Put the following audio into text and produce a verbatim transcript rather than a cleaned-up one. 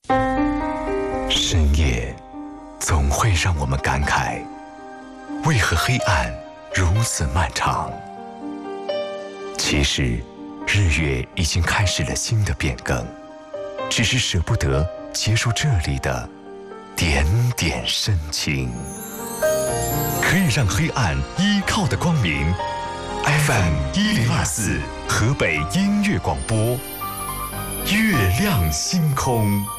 深夜总会让我们感慨，为何黑暗如此漫长？其实，日月已经开始了新的变更，只是舍不得结束这里的点点深情。可以让黑暗依靠的光明 ，F M 一零二四河北音乐广播，月亮星空。